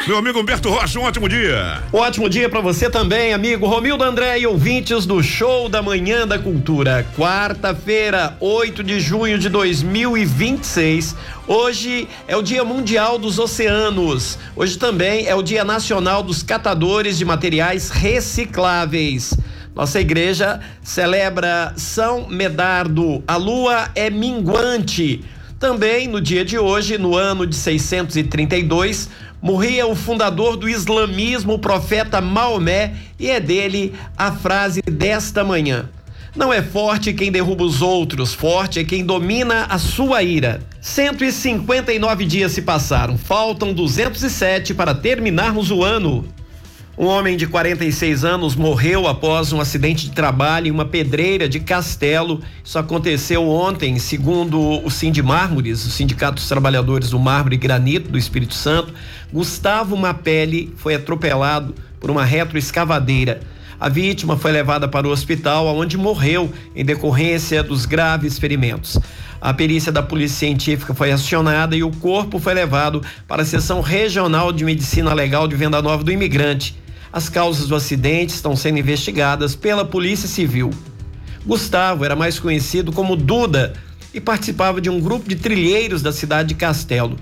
Meu amigo Humberto Rocha, um ótimo dia. Um ótimo dia para você também, amigo Romildo André e ouvintes do Show da Manhã da Cultura. Quarta-feira, 8 de junho de 2026. Hoje é o Dia Mundial dos Oceanos. Hoje também é o Dia Nacional dos Catadores de Materiais Recicláveis. Nossa igreja celebra São Medardo. A lua é minguante. Também no dia de hoje, no ano de 632, morria o fundador do islamismo, o profeta Maomé, e é dele a frase desta manhã: não é forte quem derruba os outros, forte é quem domina a sua ira. 159 dias se passaram, faltam 207 para terminarmos o ano. Um homem de 46 anos morreu após um acidente de trabalho em uma pedreira de Castelo. Isso aconteceu ontem, segundo o Sindimármores, o Sindicato dos Trabalhadores do Mármore e Granito do Espírito Santo. Gustavo Mapelli foi atropelado por uma retroescavadeira. A vítima foi levada para o hospital, onde morreu em decorrência dos graves ferimentos. A perícia da Polícia Científica foi acionada e o corpo foi levado para a Seção Regional de Medicina Legal de Venda Nova do Imigrante. As causas do acidente estão sendo investigadas pela Polícia Civil. Gustavo era mais conhecido como Duda e participava de um grupo de trilheiros da cidade de Castelo.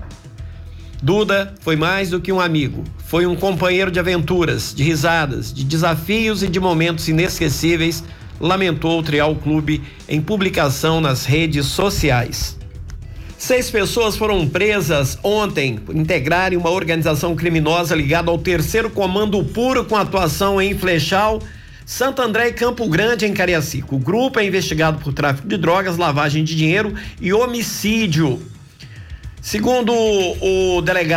Duda foi mais do que um amigo, foi um companheiro de aventuras, de risadas, de desafios e de momentos inesquecíveis, lamentou o Trial Clube em publicação nas redes sociais. 6 pessoas foram presas ontem por integrarem uma organização criminosa ligada ao 3º Comando Puro com atuação em Flechal, Santo André e Campo Grande, em Cariacica. O grupo é investigado por tráfico de drogas, lavagem de dinheiro e homicídio. Segundo o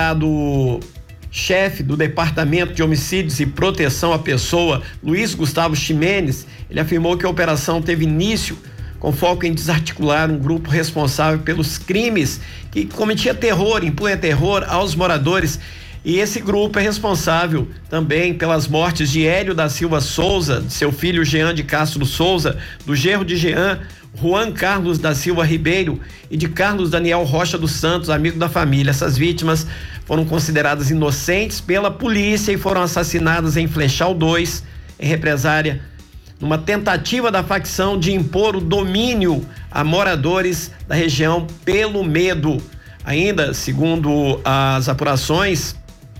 delegado-chefe do Departamento de Homicídios e Proteção à Pessoa, Luiz Gustavo Ximenes, ele afirmou que a operação teve início com foco em desarticular um grupo responsável pelos crimes que cometia terror, impunha terror aos moradores. E esse grupo é responsável também pelas mortes de Hélio da Silva Souza, de seu filho Jean de Castro Souza, do genro de Jean, Juan Carlos da Silva Ribeiro, e de Carlos Daniel Rocha dos Santos, amigo da família. Essas vítimas foram consideradas inocentes pela polícia e foram assassinadas em Flechal 2, em represária, numa tentativa da facção de impor o domínio a moradores da região pelo medo. Ainda, segundo as apurações,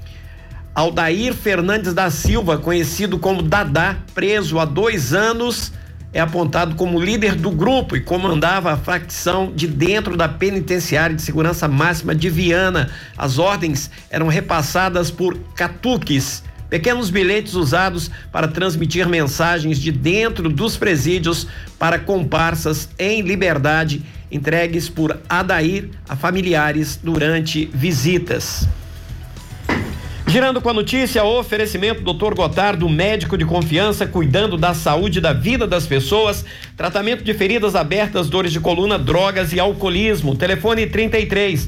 Aldair Fernandes da Silva, conhecido como Dadá, preso há 2 anos, é apontado como líder do grupo e comandava a facção de dentro da penitenciária de segurança máxima de Viana. As ordens eram repassadas por catuques, pequenos bilhetes usados para transmitir mensagens de dentro dos presídios para comparsas em liberdade, entregues por Adair a familiares durante visitas. Girando com a notícia, o oferecimento Dr. Gotardo, médico de confiança, cuidando da saúde e da vida das pessoas. Tratamento de feridas abertas, dores de coluna, drogas e alcoolismo. Telefone 33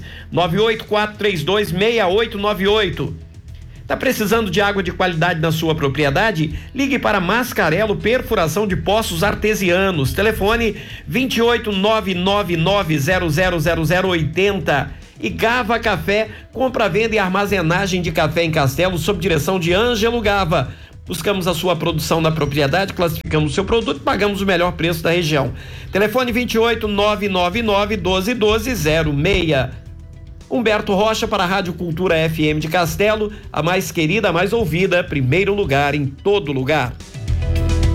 98432 6898. Tá precisando de água de qualidade na sua propriedade? Ligue para Mascarelo Perfuração de Poços Artesianos. Telefone 28999000080. E Gava Café, compra, venda e armazenagem de café em Castelo, sob direção de Ângelo Gava. Buscamos a sua produção na propriedade, classificamos o seu produto e pagamos o melhor preço da região. Telefone 28999121206. Humberto Rocha para a Rádio Cultura FM de Castelo, a mais querida, a mais ouvida, primeiro lugar em todo lugar.